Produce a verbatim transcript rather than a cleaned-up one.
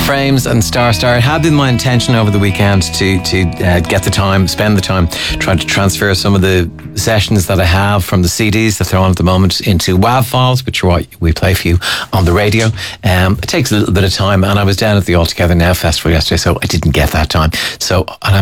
Frames and Star Star. I had in my intention over the weekend to to uh, get the time, spend the time trying to transfer some of the sessions that I have from the C Ds that they're on at the moment into WAV files, which are what we play for you on the radio. Um, it takes a little bit of time, and I was down at the All Together Now Festival yesterday, so I didn't get that time. So, and I'm